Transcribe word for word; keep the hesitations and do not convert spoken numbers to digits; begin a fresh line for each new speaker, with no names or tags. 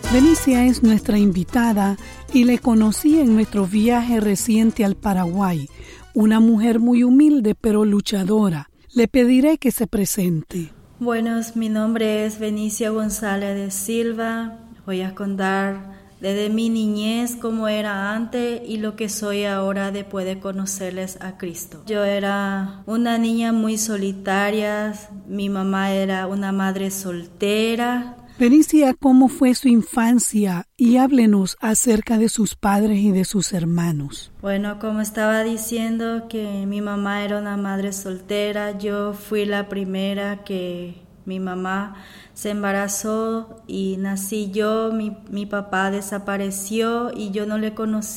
Benicia es nuestra invitada y le conocí en nuestro viaje reciente al Paraguay. Una mujer muy humilde pero luchadora. Le pediré que se presente.
Buenos, mi nombre es Benicia González de Silva. Voy a contar desde mi niñez cómo era antes y lo que soy ahora después de conocerles a Cristo. Yo era una niña muy solitaria. Mi mamá era una madre soltera.
Benicia, ¿cómo fue su infancia? Y háblenos acerca de sus padres y de sus hermanos.
Bueno, como estaba diciendo que mi mamá era una madre soltera, yo fui la primera que mi mamá se embarazó y nací yo, mi, mi papá desapareció y yo no le conocí.